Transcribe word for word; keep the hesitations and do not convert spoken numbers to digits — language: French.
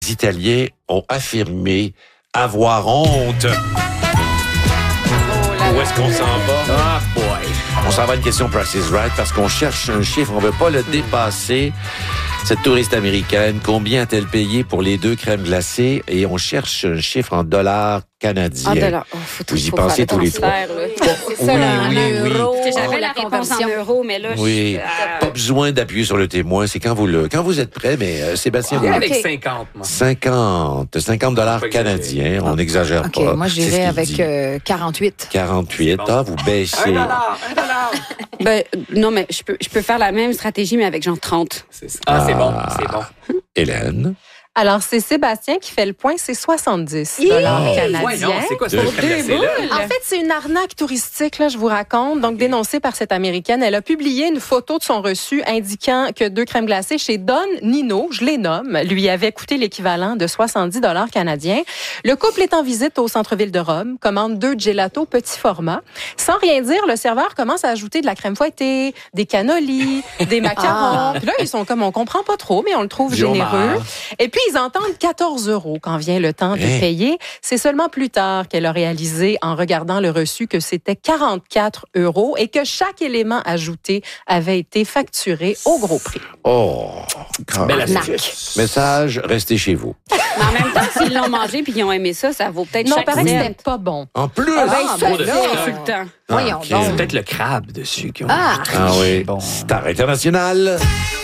Les Italiens ont affirmé avoir honte. Où est-ce qu'on s'en va? Ah, boy. On s'en va à une question Price is Right parce qu'on cherche un chiffre, on ne veut pas le dépasser. Cette touriste américaine, combien a-t-elle payé pour les deux crèmes glacées? Et on cherche un chiffre en dollars canadiens. En dollars. Oh, faut tout, Vous y faut pensez faire tous les le trois. transfert, là. Oui, C'est ça, là, en oui, oui. euros. J'avais la la réponse en conversion. euros, mais là, Oui, je... pas besoin d'appuyer sur le témoin, c'est quand vous le, quand vous êtes prêt, mais euh, Sébastien, Viens vous- avec Ok. cinquante, moi. cinquante, cinquante dollars Pas canadiens, on n'exagère OK, pas. moi, C'est ce j'irais qu'il avec dit. euh, quarante-huit. quarante-huit, bon. ah, vous Un baissez. dollar, un dollar. Ben, non, mais je peux, je peux faire la même stratégie, mais avec genre trente. C'est ça. Ah, c'est bon, c'est bon. Hélène, Alors, c'est Sébastien qui fait le point, c'est soixante-dix Hi! dollars Oh. canadiens. Voyons, c'est quoi cette Deux crème glacée-là? En fait, c'est une arnaque touristique, là, je vous raconte. Donc, dénoncée par cette Américaine. Elle a publié une photo de son reçu indiquant que deux crèmes glacées chez Don Nino, je les nomme, lui avaient coûté l'équivalent de soixante-dix dollars canadiens. Le couple est en visite au centre-ville de Rome, commande deux gelatos petit format. Sans rien dire, le serveur commence à ajouter de la crème fouettée, des cannolis, des macarons. Puis là, ils sont comme, on comprend pas trop, mais on le trouve Biomar. généreux. Et puis, ils entendent quatorze euros quand vient le temps de Hein? payer. C'est seulement plus tard qu'elle a réalisé, en regardant le reçu, que c'était quarante-quatre euros et que chaque élément ajouté avait été facturé au gros prix. oh, Belle Arnaque. astuce. message, restez chez vous. Mais en même temps, s'ils l'ont mangé puis qu'ils ont aimé ça, ça vaut peut-être Non, chaque paraît que cent. c'était pas bon. En plus! Ah, ben, Ah, ça, ben c'est là. insultant. Voyons ok. donc. C'est peut-être le crabe dessus qui ont Ah. Ah oui, Bon. Star International.